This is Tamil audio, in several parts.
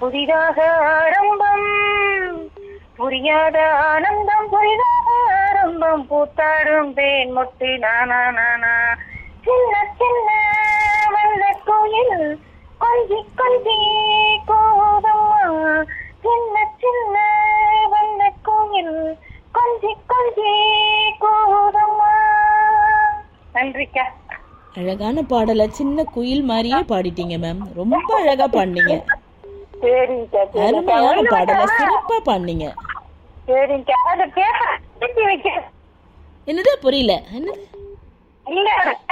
புதிதாக ஆரம்பம், புரியாத ஆனந்தம், புதிதாக ஆரம்பம், பூத்தாடும் தேன் முட்டி நானா நானா. சின்ன சின்ன வந்த கோயில் கொஞ்சி கொஞ்சி கோதம்மா, சின்ன சின்ன வந்த கோயில் கொஞ்சி கொஞ்சி கோதம்மா. நன்றிக்கா. அழகான பாடலை சின்ன குயில் மாதிரியே பாடிட்டீங்க மேம். ரொம்ப அழகா பாடினீங்க. சரிங்கக்கா, அருமையான பாடலை சிறப்பா பாடினீங்க. சரிங்கக்கா. அது பேச திருப்பி வைக்க என்னது புரியல? என்னது? இல்ல,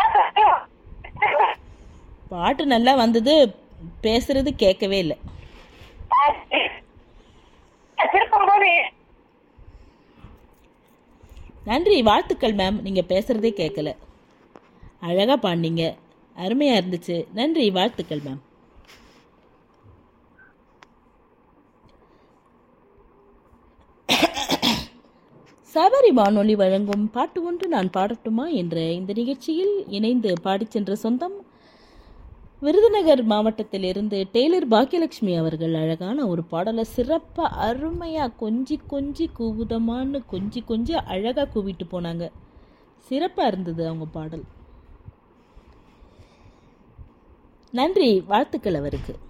பாட்டு நல்லா வந்தது, பேசுறது கேட்கவே இல்லை. திருப்பும்போது நன்றி, வாழ்த்துக்கள் மேம். நீங்க பேசுறதே கேட்கல. அழகா பாடினீங்க, அருமையா இருந்துச்சு. நன்றி, வாழ்த்துக்கள் மேம். சபரி வானொலி வழங்கும் பாட்டு ஒன்று நான் பாடட்டுமா என்ற இந்த நிகழ்ச்சியில் இணைந்து பாடிச் சென்ற சொந்தம் விருதுநகர் மாவட்டத்திலிருந்து டெய்லர் பாக்கியலட்சுமி அவர்கள் அழகான ஒரு பாடலை சிறப்பாக அருமையாக கொஞ்சி கொஞ்சி கூவுதமான்னு கொஞ்சி கொஞ்சி அழகாக கூவிட்டு போனாங்க. சிறப்பாக இருந்தது அவங்க பாடல். நன்றி, வாழ்த்துக்கள் அவருக்கு.